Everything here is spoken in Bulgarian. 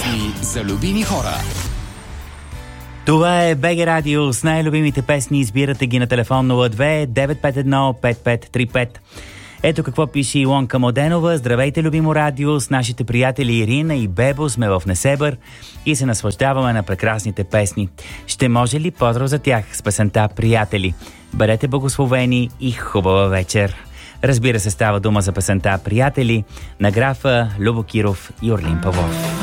Песни за любими хора. Това е БГ Радио с най-любимите песни. Избирате ги на телефон 02-951-5535. Ето какво пише Илонка Моденова. Здравейте, любимо радио, с нашите приятели Ирина и Бебо сме в Несебър и се наслаждаваме на прекрасните песни. Ще може ли поздрав за тях с песента «Приятели»? Бъдете благословени и хубава вечер. Разбира се, става дума за песента «Приятели» на графа Любо Киров и Орлин Павлов.